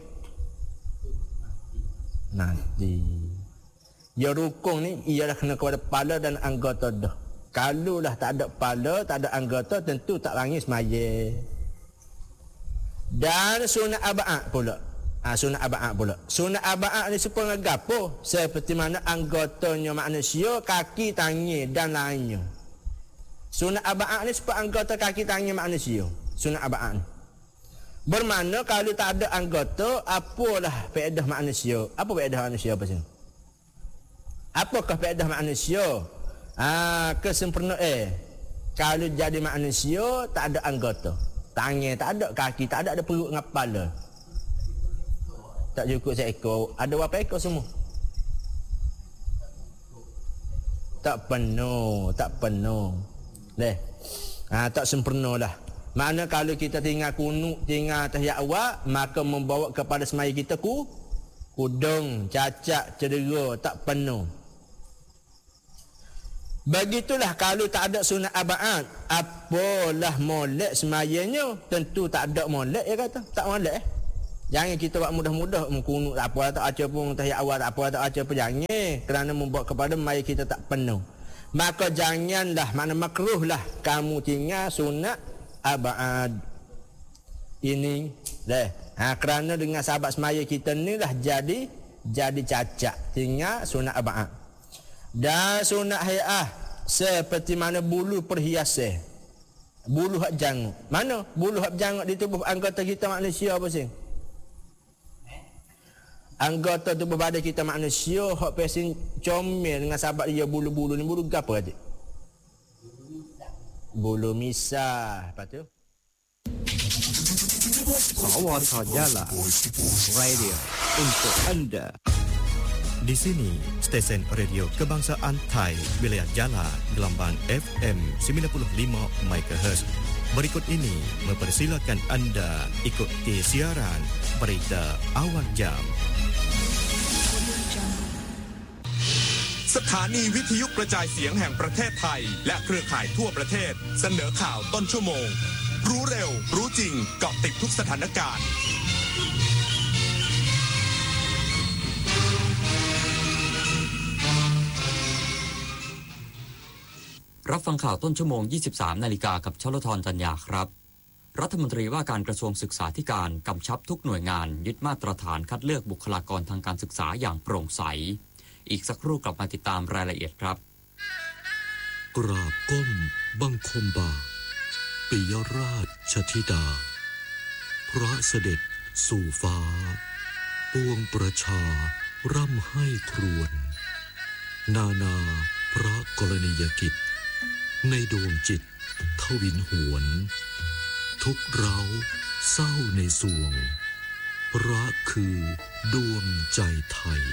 mati. Ya rukun ni ialah kena kepada kepala dan anggota dah. Kalau lah tak ada kepala, tak ada anggota tentu tak panggil semaya. Dan sunat ab'ad pula. Sunat ab'ad pula. Sunat ab'ad ni supaya gapo? Seperti mana anggotanya manusia, kaki, tangan dan lainnya. Sunat ab'ad ni supaya anggota kaki, tangan manusia. Sunat ab'ad ni. Bermakna kalau tak ada anggota, apalah faedah manusia? Apa faedah manusia apa sini? Apakah faedah manusia? Kesempurnaan. Kalau jadi manusia tak ada anggota. Tangan tak ada, kaki tak ada perut dengan kepala. Tak cukup seekor. Ada berapa ekor semua? Tak penuh. Tak sempurna dah. Mana kalau kita tinggal kunut, tinggal tahiyat awal, maka membawa kepada semaya kita kudung, cacat, cedera, tak penuh. Begitulah kalau tak ada sunat abad, apalah molek semayanya, tentu tak ada molek, ya kata. Tak molek. Jangan kita buat mudah-mudah kunut tak apa, tak aca pun tahiyat awal tak apa, tak aca pun jangan, kerana membawa kepada semaya kita tak penuh. Maka janganlah, mana makruhlah kamu tinggal sunat abad ini kerana dengan sahabat semaya kita ni lah jadi cacat tinggal sunat abad. Dan sunat hayah seperti mana bulu perhiasan, bulu hak janggut. Mana bulu hak janggut di tubuh anggota kita manusia apa sih? Anggota tubuh badan kita manusia hak pesin comel dengan sahabat dia bulu-bulu ni, bulu apa adik? Bulu misah. Lepas tu Sawarta Jala Radio untuk anda. Di sini stesen radio kebangsaan Thai wilayah Jala gelombang FM 95 MHz. Berikut ini mempersilakan anda ikuti siaran berita awal jam. สถานีวิทยุกระจายเสียงแห่งประเทศไทยและเครือข่ายทั่วประเทศเสนอข่าวต้นชั่วโมงรู้เร็วรู้จริงเกาะติดทุกสถานการณ์รับฟังข่าวต้นชั่วโมง 23 นาฬิกากับชลธรจันยาครับรัฐมนตรีว่าการกระทรวงศึกษาธิการกำชับทุกหน่วยงานยึดมาตรฐานคัดเลือกบุคลากรทางการศึกษาอย่างโปร่งใสอีกสักครู่กลับมาติดตามรายละเอียดครับกราบก้มบังคมบาทปิยราชธิดาพระเสด็จสู่ฟ้าปวงประชาร่ำให้ครวญนาพระกรณียกิจในดวงจิตทวินหวนทุกเร้าเศร้าในสวงพระคือดวงใจไทย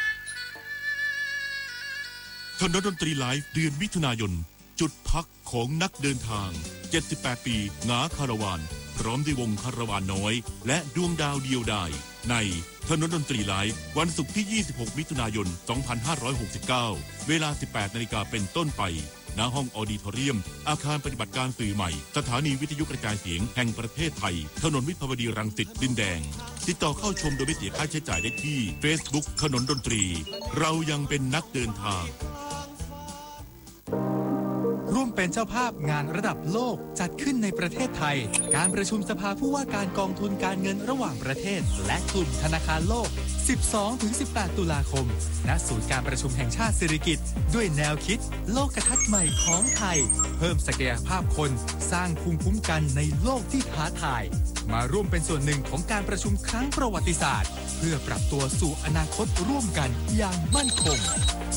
ถนนดนตรีไลฟ์เดือนมิถุนายนจุดพักของนักเดินทาง78ปีงาคาราวานพร้อมด้วยวงคาราวานน้อยและดวงดาวเดียวดายในถนนดนตรีไลฟ์วันศุกร์ที่26มิถุนายน2569เวลา 18 นาฬิกาเป็นต้นไปณห้องออดิทอเรียมอาคารปฏิบัติการสื่อใหม่สถานีวิทยุกระจายเสียงแห่งประเทศไทยถนนวิภาวดีรังสิตดินแดงติดต่อเข้าชมโดยไม่เสียค่าใช้จ่ายได้ที่ Facebook ถนนดนตรีเรายังเป็นนักเดินทางร่วมเป็นเจ้าภาพงานระดับโลกจัดขึ้นในประเทศไทยการประชุมสภาผู้ว่าการกองทุนการเงินระหว่างประเทศและกลุ่มธนาคารโลก 12-18 ตุลาคมณศูนย์การประชุมแห่งชาติสิริกิติ์ด้วยแนวคิดโลกทัศน์ใหม่ของไทยเพิ่มศักยภาพคนสร้างภูมิคุ้มกันในโลกที่ท้าทายมาร่วมเป็นส่วนหนึ่งของการประชุมครั้งประวัติศาสตร์เพื่อปรับตัวสู่อนาคตร่วมกันอย่างมั่นคง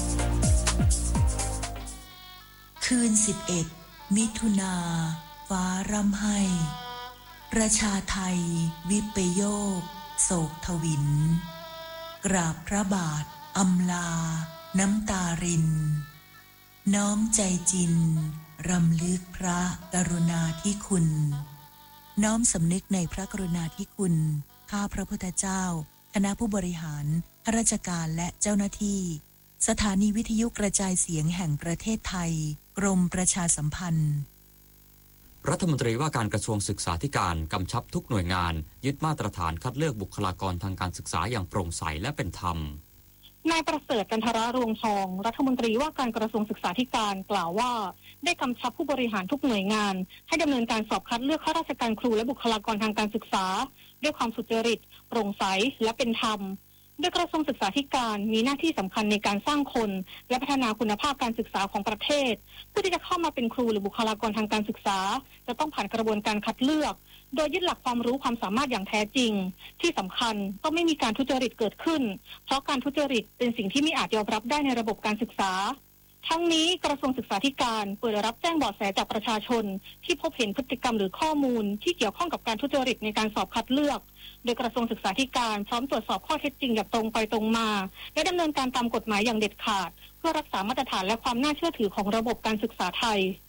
คืน11มิถุนาฟ้าร่ำไห้ประชาไทยวิปโยคโศกทวินกราบพระบาทอำลาน้ำตารินน้อมใจจินรำลึกพระกรุณาธิคุณน้อมสำนึกในพระกรุณาธิคุณข้าพระพุทธเจ้าคณะผู้บริหารข้าราชการและเจ้าหน้าที่สถานีวิทยุกระจายเสียงแห่งประเทศไทยกรมประชาสัมพันธ์รัฐมนตรีว่าการกระทรวงศึกษาธิการกำชับทุกหน่วยงานยึดมาตรฐานคัดเลือกบุคลากรทางการศึกษาอย่างโปร่งใสและเป็นธรรมนายประเสริฐ จันทรรวงทองรัฐมนตรีว่าการกระทรวงศึกษาธิการกล่าวว่าได้กำชับผู้บริหารทุกหน่วยงานให้ดำเนินการสอบคัดเลือกข้าราชการครูและบุคลากรทางการศึกษาด้วยความสุจริตโปร่งใสและเป็นธรรมโดยกระทรวงศึกษาธิการมีหน้าที่สำคัญในการสร้างคนและพัฒนาคุณภาพการศึกษาของประเทศผู้ที่จะเข้ามาเป็นครูหรือบุคลากรทางการศึกษาจะต้องผ่านกระบวนการคัดเลือกโดยยึดหลักความรู้ความสามารถอย่างแท้จริงที่สำคัญต้องไม่มีการทุจริตเกิดขึ้นเพราะการทุจริตเป็นสิ่งที่ไม่อาจยอมรับได้ในระบบการศึกษาทั้งนี้กระทรวงศึกษาธิการเปิดรับแจ้งเบาะแสจากประชาชนที่พบเห็นพฤติกรรมหรือข้อมูลที่เกี่ยวข้องกับการทุจริตในการสอบคัดเลือกโดยกระทรวงศึกษาธิการพร้อมตรวจสอบข้อเท็จจริงอย่างตรงไปตรงมาและดำเนินการตามกฎหมายอย่างเด็ดขาดเพื่อรักษามาตรฐานและความน่าเชื่อถือของระบบการศึกษาไทยจิ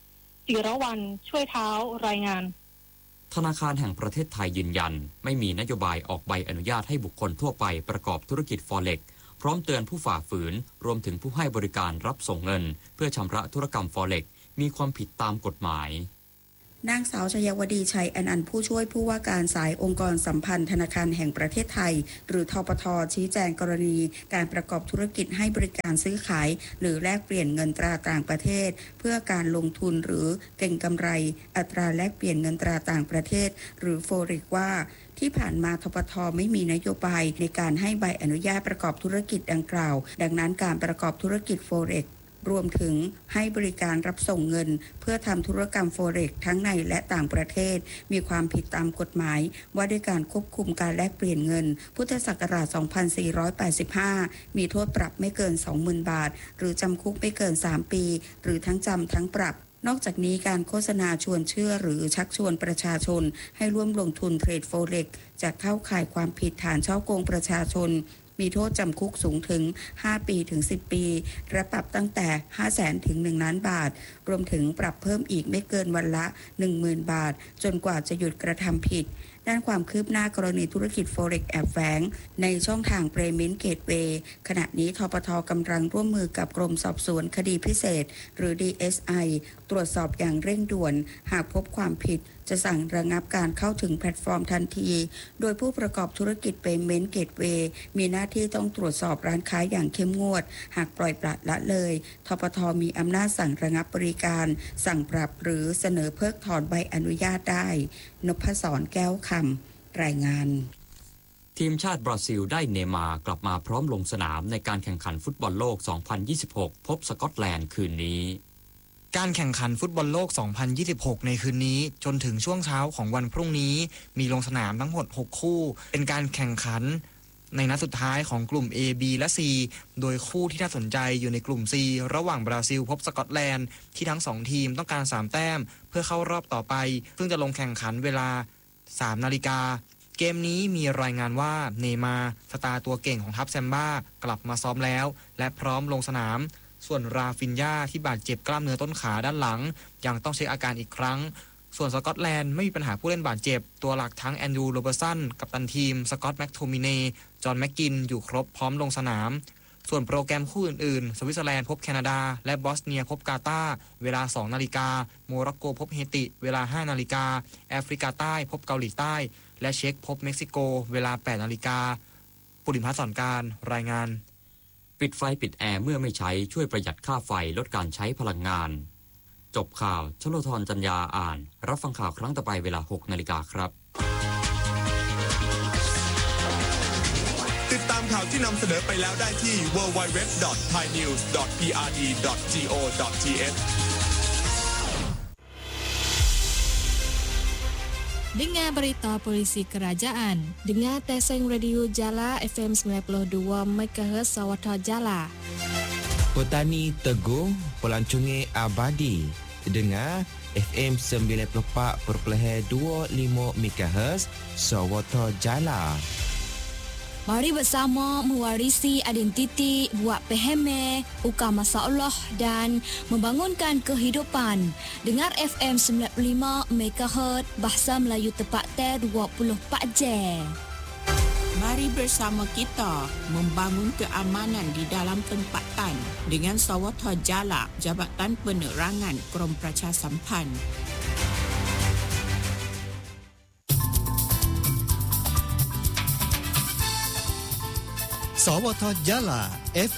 ศิรวรรณช่วยเท้ารายงานธนาคารแห่งประเทศไทยยืนยันไม่มีนโยบายออกใบอนุญาตให้บุคคลทั่วไปประกอบธุรกิจ Forex พร้อมเตือนผู้ฝ่าฝืนรวมถึงผู้ให้บริการรับส่งเงินเพื่อชำระธุรกรรม Forex มีความผิดตามกฎหมายนางสาวชยวดีชัยอนันต์ผู้ช่วยผู้ว่าการสายองค์กรสัมพันธ์ธนาคารแห่งประเทศไทยหรือธปท.ชี้แจงกรณีการประกอบธุรกิจให้บริการซื้อขายหรือแลกเปลี่ยนเงินตราต่างประเทศเพื่อการลงทุนหรือเก็งกำไรอัตราแลกเปลี่ยนเงินตราต่างประเทศหรือ Forex ว่าที่ผ่านมาธปท.ไม่มีนโยบายในการให้ใบอนุญาตประกอบธุรกิจดังกล่าวดังนั้นการประกอบธุรกิจ Forexรวมถึงให้บริการรับส่งเงินเพื่อทำธุรกรรม Forex ทั้งในและต่างประเทศมีความผิดตามกฎหมายว่าด้วยการควบคุมการแลกเปลี่ยนเงินพุทธศักราช 2485 มีโทษปรับไม่เกิน 20,000 บาทหรือจำคุกไม่เกิน 3 ปีหรือทั้งจำทั้งปรับนอกจากนี้การโฆษณาชวนเชื่อหรือชักชวนประชาชนให้ร่วมลงทุนเทรด Forex จะเข้าข่ายความผิดฐานฉ้อโกงประชาชนมีโทษจำคุกสูงถึง5ปีถึง10ปีและปรับตั้งแต่ 500,000 ถึง 1 ล้านบาทรวมถึงปรับเพิ่มอีกไม่เกินวันละ 10,000 บาทจนกว่าจะหยุดกระทำผิดด้านความคืบหน้ากรณีธุรกิจ Forex แอบแฝงในช่องทาง Payment Gateway ขณะนี้ธปท.กำลังร่วมมือกับกรมสอบสวนคดีพิเศษหรือ DSI ตรวจสอบอย่างเร่งด่วนหากพบความผิดจะสั่งระงับการเข้าถึงแพลตฟอร์มทันทีโดยผู้ประกอบธุรกิจ Payment Gateway มีหน้าที่ต้องตรวจสอบร้านค้าอย่างเข้มงวดหากปล่อยปละละเลยธปท.มีอำนาจสั่งระงับบริการสั่งปรับหรือเสนอเพิกถอนใบอนุญาตได้นพศรแก้วคำรายงานทีมชาติบราซิลได้เนย์มาร์กลับมาพร้อมลงสนามในการแข่งขันฟุตบอลโลก 2026 พบสกอตแลนด์คืนนี้การแข่งขันฟุตบอลโลก 2026 ในคืนนี้จนถึงช่วงเช้าของวันพรุ่งนี้มีลงสนามทั้งหมด 6 คู่เป็นการแข่งขันในนัดสุดท้ายของกลุ่ม A B และ C โดยคู่ที่น่าสนใจอยู่ในกลุ่ม C ระหว่างบราซิลพบสกอตแลนด์ที่ทั้ง2ทีมต้องการ3แต้มเพื่อเข้ารอบต่อไปซึ่งจะลงแข่งขันเวลา 3 นาฬิกาเกมนี้มีรายงานว่าเนย์มาร์สตาร์ตัวเก่งของทัพแซมบ้ากลับมาซ้อมแล้วและพร้อมลงสนามส่วนราฟินญาที่บาดเจ็บกล้ามเนื้อต้นขาด้านหลังยังต้องเช็คอาการอีกครั้งส่วนสกอตแลนด์ไม่มีปัญหาผู้เล่นบาดเจ็บตัวหลักทั้งแอนดรูว์ โรเบอร์สันกัปตันทีมสกอตต์ แม็กโทมิเนจอห์น แม็กกินอยู่ครบพร้อมลงสนามส่วนโปรแกรมคู่อื่นๆสวิตเซอร์แลนด์พบแคนาดาและบอสเนียพบกาตาร์เวลา 2 นาฬิกาโมร็อกโกพบเฮติเวลา 5 นาฬิกาแอฟริกาใต้พบเกาหลีใต้และเช็กพบเม็กซิโกเวลา 8 นาฬิกาปุริพัฒน์ สอนการรายงานปิดไฟปิดแอร์เมื่อไม่ใช้ช่วยประหยัดค่าไฟลดการใช้พลังงานจบข่าวชโลธรจัญญาอ่านรับฟังข่าวครั้งต่อไปเวลา 6 นาฬิกาครับติดตามข่าวที่นำเสนอไปแล้วได้ที่ www.thainews.prd.go.th Dengar berita polisi kerajaan. Dengar Teseng Radio Jala FM 92 MHz Sawatha Jala. Petani Teguh, Pelancongan Abadi. Dengar FM 94.25 MHz Sawatha Jala. Mari bersama mewarisi identiti, buat peheme, ukar masalah dan membangunkan kehidupan. Dengar FM 95 MHz Bahasa Melayu tepat 24 jam. Mari bersama kita membangun keamanan di dalam tempatan dengan Sawatha Jala, Jabatan Penerangan Krom Pracasampan. Sawatha Jala